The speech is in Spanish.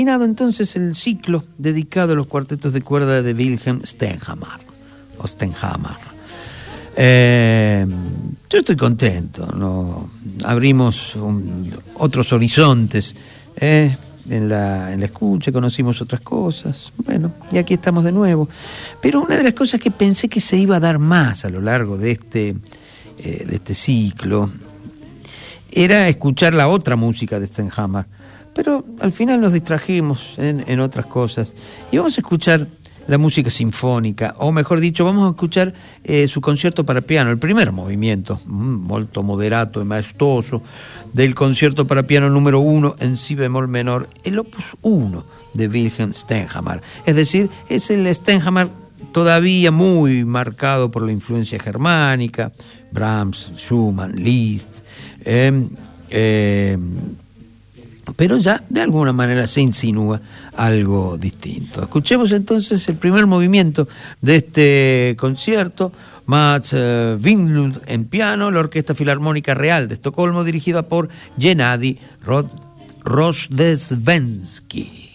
Terminado entonces el ciclo dedicado a los cuartetos de cuerda de Wilhelm Stenhammar. Yo estoy contento, ¿no? Abrimos otros horizontes en la escucha, conocimos otras cosas, bueno, y aquí estamos de nuevo. Pero una de las cosas que pensé que se iba a dar más a lo largo de este ciclo era escuchar la otra música de Stenhammar, pero al final nos distrajimos en otras cosas y vamos a escuchar la música sinfónica, o mejor dicho, vamos a escuchar su concierto para piano, el primer movimiento, molto moderato e maestoso, del concierto para piano número 1 en si bemol menor, el opus 1 de Wilhelm Stenhammar. Es decir, es el Stenhammar todavía muy marcado por la influencia germánica, Brahms, Schumann, Liszt, pero ya de alguna manera se insinúa algo distinto. Escuchemos entonces el primer movimiento de este concierto, Mats Winklund en piano, la Orquesta Filarmónica Real de Estocolmo, dirigida por Gennady Rojdestvensky.